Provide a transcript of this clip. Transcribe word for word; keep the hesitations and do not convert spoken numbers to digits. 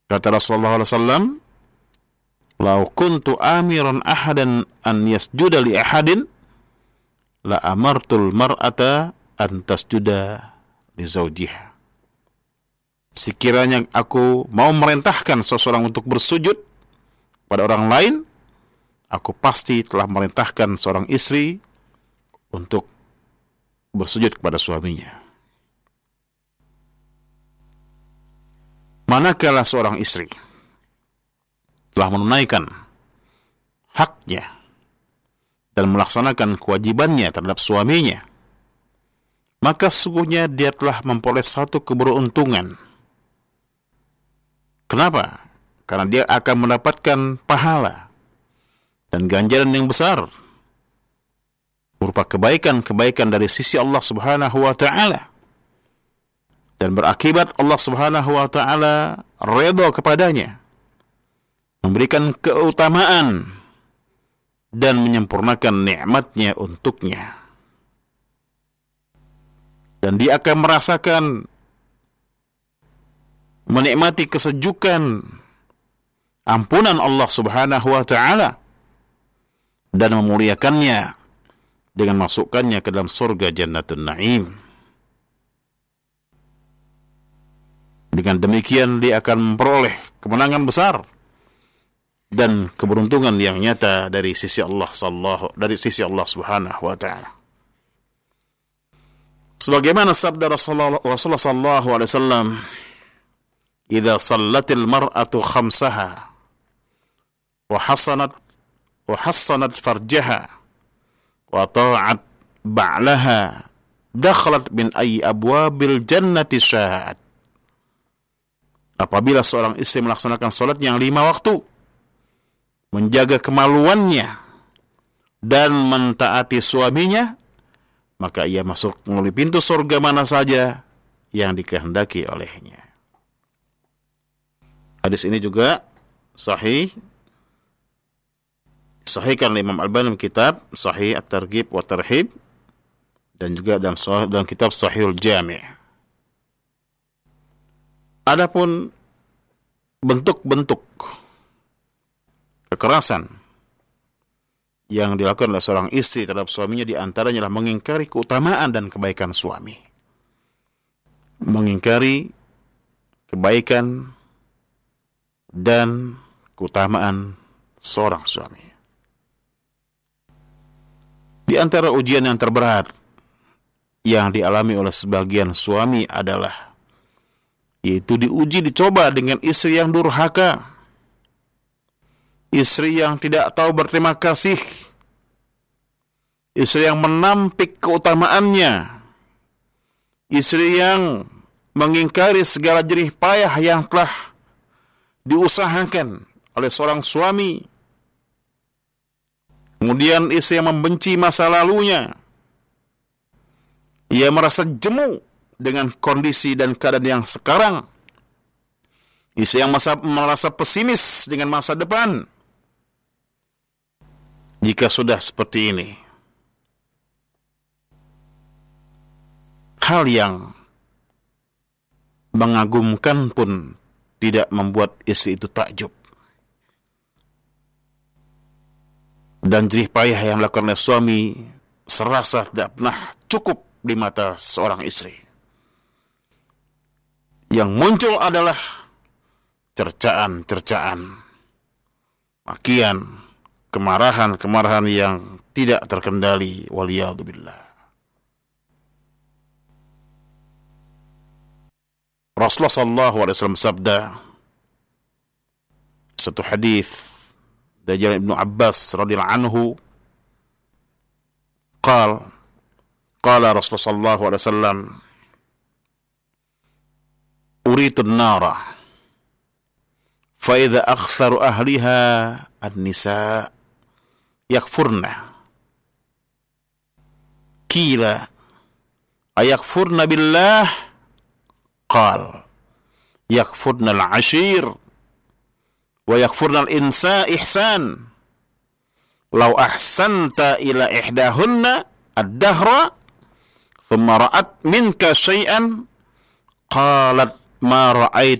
Kata Rasulullah sallallahu alaihi wasallam, "Lau kuntu amiran ahadan an yasjuda li ahadin, la amartul mar'ata an tasjuda li zawjiha." Sekiranya aku mau merintahkan seseorang untuk bersujud pada orang lain, aku pasti telah merintahkan seorang istri untuk bersujud kepada suaminya. Manakala seorang istri telah menunaikan haknya dan melaksanakan kewajibannya terhadap suaminya, maka sesungguhnya dia telah memperoleh satu keberuntungan. Kenapa? Karena dia akan mendapatkan pahala dan ganjaran yang besar berupa kebaikan-kebaikan dari sisi Allah Subhanahu wa taala, dan berakibat Allah Subhanahu wa taala redha kepadanya, memberikan keutamaan dan menyempurnakan nikmatnya untuknya. Dan dia akan merasakan, menikmati kesejukan ampunan Allah Subhanahu wa taala dan memuliakannya dengan masukkannya ke dalam surga Jannatun Na'im. Dengan demikian dia akan memperoleh kemenangan besar dan keberuntungan yang nyata dari sisi Allah sallallahu dari sisi Allah Subhanahu wa taala. Sebagaimana sabda Rasulullah sallallahu alaihi wasallam, "Idza sallatil mar'atu khamsaha wa hasanat wa hassanat farjaha wa ta'at ba'laha, dakhalat min ayyi abwabil jannati sya'at." Apabila seorang istri melaksanakan salat yang lima waktu, menjaga kemaluannya dan mentaati suaminya, maka ia masuk melalui pintu surga mana saja yang dikehendaki olehnya. Hadis ini juga sahih, sahihkan Imam Al-Albani kitab Sahih At-Targhib wa Tarhib, dan juga dalam, dalam kitab Sahihul Jami'. Adapun bentuk-bentuk kekerasan yang dilakukan oleh seorang istri terhadap suaminya, di antaranya adalah mengingkari keutamaan dan kebaikan suami. Mengingkari kebaikan dan keutamaan seorang suami. Di antara ujian yang terberat yang dialami oleh sebagian suami adalah yaitu diuji, dicoba dengan istri yang durhaka, istri yang tidak tahu berterima kasih, istri yang menampik keutamaannya, istri yang mengingkari segala jerih payah yang telah diusahakan oleh seorang suami. Kemudian istri yang membenci masa lalunya, ia merasa jemu dengan kondisi dan keadaan yang sekarang. Istri yang masa, merasa pesimis dengan masa depan. Jika sudah seperti ini, hal yang mengagumkan pun tidak membuat istri itu takjub. Dan jerih payah yang dilakukan oleh suami serasa tidak pernah cukup di mata seorang istri. Yang muncul adalah cercaan-cercaan, makian, kemarahan-kemarahan yang tidak terkendali, waliyadzubillah. Rasulullah sallallahu alaihi wasallam sabda, satu hadis dari Ibnu Abbas radhiyallahu anhu, qala qala Rasulullah sallallahu alaihi wasallam, uritun nara fa idza aktharu ahliha an-nisa yakfurna qila ayakfurna billah qal yakfurna al-ashir wa yakfurna al-insa ihsan law ahsanta ila ihdahunna ad-dahra thumma ra'at minka syai'an qalat ma ra'ait